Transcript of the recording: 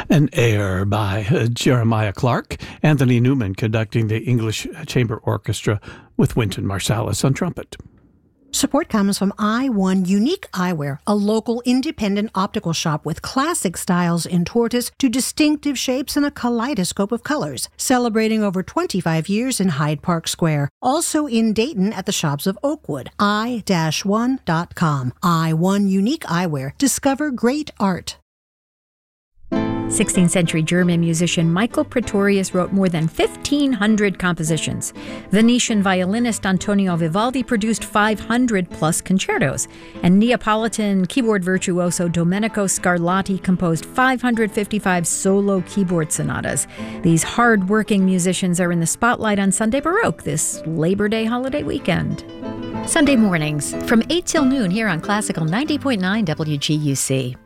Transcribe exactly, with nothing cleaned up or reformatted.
An Air by uh, Jeremiah Clark, Anthony Newman conducting the English Chamber Orchestra with Wynton Marsalis on trumpet. Support comes from I one Unique Eyewear, a local independent optical shop with classic styles in tortoise to distinctive shapes and a kaleidoscope of colors, celebrating over twenty-five years in Hyde Park Square. Also in Dayton at the shops of Oakwood. i one dot com. I one Unique Eyewear. Discover great art. sixteenth century German musician Michael Praetorius wrote more than fifteen hundred compositions. Venetian violinist Antonio Vivaldi produced five hundred plus concertos. And Neapolitan keyboard virtuoso Domenico Scarlatti composed five hundred fifty-five solo keyboard sonatas. These hard-working musicians are in the spotlight on Sunday Baroque this Labor Day holiday weekend. Sunday mornings from eight till noon here on Classical ninety point nine W G U C.